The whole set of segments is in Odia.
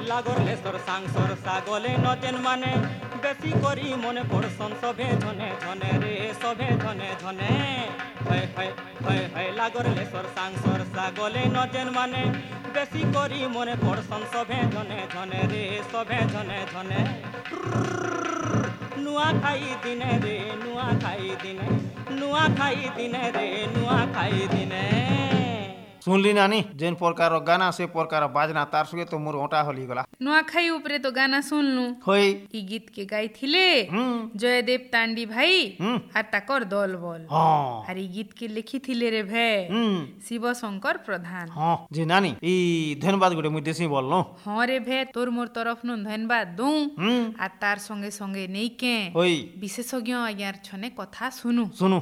লাগরলে সর সাংসর সাগলে নজেন মানে বেশি করি মনে পড়সন সবে ধনে ধনে রে সবে ধনে ধনে হয় হয় হয় হয় লাগরলে সর সাংসর সাগলে নজেন মানে বেশি করি মনে পড়সন সবে ধনে ধনে রে সবে ধনে ধনে নুয়া খাই দিনে রে নুয়া খাই দিনে নুয়া খাই দিনে রে নুয়া খাই দিনে শুনলি নানি যেন প্রকার গানা সে প্রকার বাজনা তার সঙ্গে তো মোর ওটা হলি গলা नुआखाई उपरे तो गाना सुनलु হই ई गीत के गाई थिले जयदेव तांडी भाई আর তাকর দল বল হ্যাঁ আর এই গীত के লিখি थिले रे भे শিব শঙ্কর প্রধান হ্যাঁ যে নানি এই ধন্যবাদ গুড়ে মুই দেশি বললো হ্যাঁ রে ভে তোর মোর তরফ নু ধন্যবাদ দউ আর তার সঙ্গে সঙ্গে নেই কে হই বিশেষজ্ঞ আজ্ঞার ছনে কথা শুনু শুনু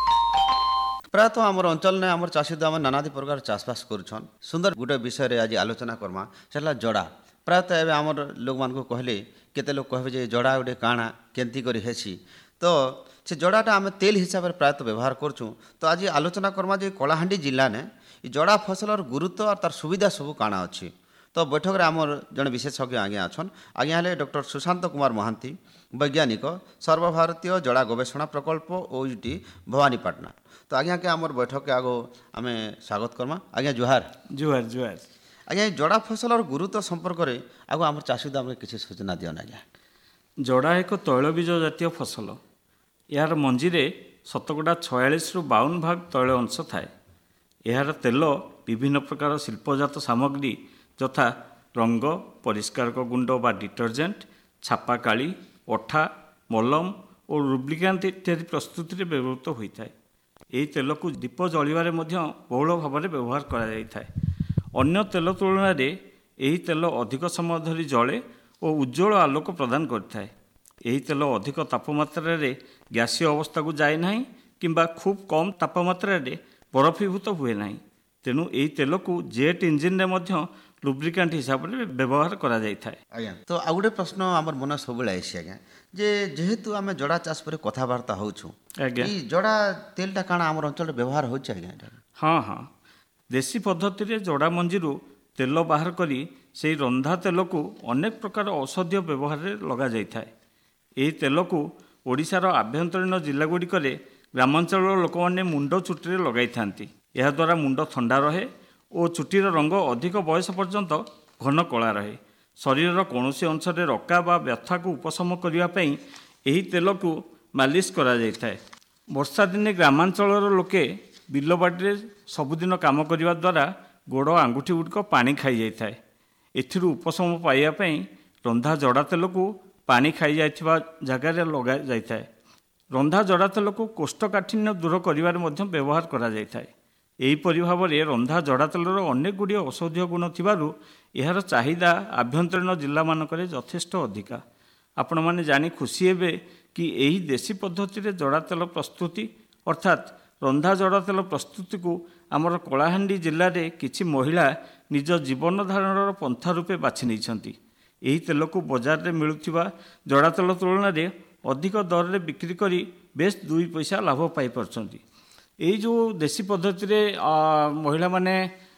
ପ୍ରାୟତଃ ଆମର ଅଞ୍ଚଳରେ ଆମର ଚାଷୀ ଦାମ ନାନାଦି ପ୍ରକାର ଚାଷବାସ କରୁଛନ୍ ସୁନ୍ଦର ଗୋଟେ ବିଷୟରେ ଆଜି ଆଲୋଚନା କର୍ମା ସେ ହେଲା ଜଡ଼ା ପ୍ରାୟତଃ ଏବେ ଆମର ଲୋକମାନଙ୍କୁ କହିଲେ କେତେ ଲୋକ କହିବେ ଯେ ଜଡ଼ା ଗୋଟେ କାଣା କେମିତି କରି ହେସି ତ ସେ ଜଡ଼ାଟା ଆମେ ତେଲ ହିସାବରେ ପ୍ରାୟତଃ ବ୍ୟବହାର କରୁଛୁଁ ତ ଆଜି ଆଲୋଚନା କର୍ମା ଯେ କଳାହାଣ୍ଡି ଜିଲ୍ଲାନେ ଏ ଜଡ଼ା ଫସଲର ଗୁରୁତ୍ୱ ଆଉ ତାର ସୁବିଧା ସବୁ କାଣା ଅଛି ତ ବୈଠକରେ ଆମର ଜଣେ ବିଶେଷଜ୍ଞ ଆଜ୍ଞା ଅଛନ୍ ଆଜ୍ଞା ହେଲେ ଡକ୍ଟର ସୁଶାନ୍ତ କୁମାର ମହାନ୍ତି ବୈଜ୍ଞାନିକ ସର୍ବଭାରତୀୟ ଜଡ଼ା ଗବେଷଣା ପ୍ରକଳ୍ପ ଓୟୁଟି ଭବାନୀପାଟଣା ତ ଆଜ୍ଞାକେ ଆମର ବୈଠକକେ ଆଗ ଆମେ ସ୍ୱାଗତ କର୍ମା ଆଜ୍ଞା ଜୁହାର ଜୁହାର ଜୁହାର ଆଜ୍ଞା ଏ ଜଡ଼ା ଫସଲର ଗୁରୁତ୍ୱ ସମ୍ପର୍କରେ ଆଗ ଆମର ଚାଷୀ ଦାମରେ କିଛି ସୂଚନା ଦିଅନ୍ ଆଜ୍ଞା ଜଡ଼ା ଏକ ତୈଳବୀଜ ଜାତୀୟ ଫସଲ ଏହାର ମଞ୍ଜିରେ ଶତକଡ଼ା 46ରୁ 52 ଭାଗ ତୈଳ ଅଂଶ ଥାଏ ଏହାର ତେଲ ବିଭିନ୍ନ ପ୍ରକାର ଶିଳ୍ପଜାତ ସାମଗ୍ରୀ ଯଥା ରଙ୍ଗ ପରିଷ୍କାରକ ଗୁଣ୍ଡ ବା ଡିଟର୍ଜେଣ୍ଟ ଛାପାକାଳି ଅଠା ମଲମ ଓ ଲୁବ୍ରିକାଣ୍ଟ ଇତ୍ୟାଦି ପ୍ରସ୍ତୁତିରେ ବ୍ୟବହୃତ ହୋଇଥାଏ ଏହି ତେଲକୁ ଦୀପ ଜଳିବାରେ ମଧ୍ୟ ବହୁଳ ଭାବରେ ବ୍ୟବହାର କରାଯାଇଥାଏ ଅନ୍ୟ ତେଲ ତୁଳନାରେ ଏହି ତେଲ ଅଧିକ ସମୟ ଧରି ଜଳେ ଓ ଉଜ୍ଜ୍ୱଳ ଆଲୋକ ପ୍ରଦାନ କରିଥାଏ ଏହି ତେଲ ଅଧିକ ତାପମାତ୍ରାରେ ଗ୍ୟାସୀୟ ଅବସ୍ଥାକୁ ଯାଏ ନାହିଁ କିମ୍ବା ଖୁବ୍ କମ୍ ତାପମାତ୍ରାରେ ବରଫୀଭୂତ ହୁଏ ନାହିଁ ତେଣୁ ଏହି ତେଲକୁ ଜେଟ୍ ଇଞ୍ଜିନରେ ମଧ୍ୟ ଲୁବ୍ରିକାଣ୍ଟ ହିସାବରେ ବ୍ୟବହାର କରାଯାଇଥାଏ ଆଜ୍ଞା ତ ଆଉ ଗୋଟେ ପ୍ରଶ୍ନ ଆମର ମନ ସବୁବେଳେ ଆଇସି ଆଜ୍ଞା ଯେ ଯେହେତୁ ଆମେ ଜଡ଼ା ଚାଷ ପରେ କଥାବାର୍ତ୍ତା ହେଉଛୁ ଆଜ୍ଞା ଏଇ ଜଡ଼ା ତେଲଟା କାଣା ଆମର ଅଞ୍ଚଳରେ ବ୍ୟବହାର ହେଉଛି ଆଜ୍ଞା ଏଇଟା ହଁ ହଁ ଦେଶୀ ପଦ୍ଧତିରେ ଜଡ଼ା ମଞ୍ଜିରୁ ତେଲ ବାହାର କରି ସେହି ରନ୍ଧା ତେଲକୁ ଅନେକ ପ୍ରକାର ଔଷଧୀୟ ବ୍ୟବହାରରେ ଲଗାଯାଇଥାଏ ଏହି ତେଲକୁ ଓଡ଼ିଶାର ଆଭ୍ୟନ୍ତରୀଣ ଜିଲ୍ଲାଗୁଡ଼ିକରେ ଗ୍ରାମାଞ୍ଚଳର ଲୋକମାନେ ମୁଣ୍ଡ ଚୁଟିରେ ଲଗାଇଥାନ୍ତି ଏହାଦ୍ୱାରା ମୁଣ୍ଡ ଥଣ୍ଡା ରହେ ଓ ଚୁଟିର ରଙ୍ଗ ଅଧିକ ବୟସ ପର୍ଯ୍ୟନ୍ତ ଘନ କଳା ରହେ ଶରୀରର କୌଣସି ଅଂଶରେ ରକା ବା ବ୍ୟଥାକୁ ଉପଶମ କରିବା ପାଇଁ ଏହି ତେଲକୁ ମାଲିସ କରାଯାଇଥାଏ ବର୍ଷା ଦିନେ ଗ୍ରାମାଞ୍ଚଳର ଲୋକେ ବିଲବାଡ଼ିରେ ସବୁଦିନ କାମ କରିବା ଦ୍ୱାରା ଗୋଡ଼ ଆଙ୍ଗୁଠି ଗୁଡ଼ିକ ପାଣି ଖାଇଯାଇଥାଏ ଏଥିରୁ ଉପଶମ ପାଇବା ପାଇଁ ରନ୍ଧା ଜଡ଼ା ତେଲକୁ ପାଣି ଖାଇଯାଇଥିବା ଜାଗାରେ ଲଗାଯାଇଥାଏ ରନ୍ଧା ଜଡ଼ା ତେଲକୁ କୋଷ୍ଠକାଠିନ୍ୟ ଦୂର କରିବାରେ ମଧ୍ୟ ବ୍ୟବହାର କରାଯାଇଥାଏ ଏହିପରି ଭାବରେ ରନ୍ଧା ଜଡ଼ା ତେଲର ଅନେକ ଗୁଡ଼ିଏ ଔଷଧୀୟ ଗୁଣ ଥିବାରୁ ଏହାର ଚାହିଦା ଆଭ୍ୟନ୍ତରୀଣ ଜିଲ୍ଲାମାନଙ୍କରେ ଯଥେଷ୍ଟ ଅଧିକା ଆପଣମାନେ ଜାଣି ଖୁସି ହେବେ କି ଏହି ଦେଶୀ ପଦ୍ଧତିରେ ଜଡ଼ା ତେଲ ପ୍ରସ୍ତୁତି ଅର୍ଥାତ୍ ରନ୍ଧା ଜଡ଼ା ତେଲ ପ୍ରସ୍ତୁତିକୁ ଆମର କଳାହାଣ୍ଡି ଜିଲ୍ଲାରେ କିଛି ମହିଳା ନିଜ ଜୀବନ ଧାରଣର ପନ୍ଥା ରୂପେ ବାଛି ନେଇଛନ୍ତି ଏହି ତେଲକୁ ବଜାରରେ ମିଳୁଥିବା ଜଡ଼ା ତେଲ ତୁଳନାରେ ଅଧିକ ଦରରେ ବିକ୍ରି କରି ବେଶ 2 ପଇସା ଲାଭ ପାଇପାରୁଛନ୍ତି ଏଇ ଯେଉଁ ଦେଶୀ ପଦ୍ଧତିରେ ମହିଳାମାନେ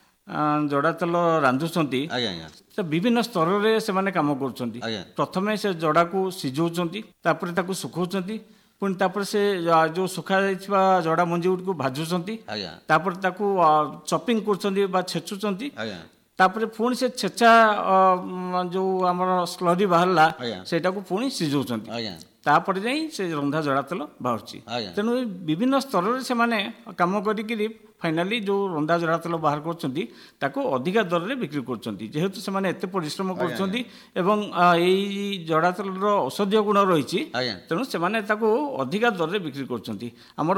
ଜଡ଼ା ତେଲ ରାନ୍ଧୁଛନ୍ତି ତ ବିଭିନ୍ନ ସ୍ତରରେ ସେମାନେ କାମ କରୁଛନ୍ତି ପ୍ରଥମେ ସେ ଜଡ଼ାକୁ ସିଝଉଛନ୍ତି ତାପରେ ତାକୁ ଶୁଖାଉଛନ୍ତି ପୁଣି ତାପରେ ସେ ଯେଉଁ ଶୁଖାଯାଇଥିବା ଜଡ଼ା ମଞ୍ଜି ଗୁଡ଼ିକୁ ଭାଜୁଛନ୍ତି ତାପରେ ତାକୁ ଚପିଂ କରୁଛନ୍ତି ବା ଛେଚୁଛନ୍ତି ତାପରେ ପୁଣି ସେ ଛେଚା ଯେଉଁ ଆମର ସ୍ଲରି ବାହାରିଲା ସେଇଟାକୁ ପୁଣି ସିଝଉଛନ୍ତି ତାପରେ ଯାଇ ସେ ରନ୍ଧା ଜଡ଼ା ତେଲ ବାହାରୁଛି ତେଣୁ ବିଭିନ୍ନ ସ୍ତରରେ ସେମାନେ କାମ କରିକିରି ଫାଇନାଲି ଯେଉଁ ରନ୍ଧା ଜଡ଼ା ତେଲ ବାହାର କରୁଛନ୍ତି ତାକୁ ଅଧିକା ଦରରେ ବିକ୍ରି କରୁଛନ୍ତି ଯେହେତୁ ସେମାନେ ଏତେ ପରିଶ୍ରମ କରୁଛନ୍ତି ଏବଂ ଏଇ ଜଡ଼ା ତେଲର ଔଷଧୀୟ ଗୁଣ ରହିଛି ତେଣୁ ସେମାନେ ତାକୁ ଅଧିକା ଦରରେ ବିକ୍ରି କରୁଛନ୍ତି ଆମର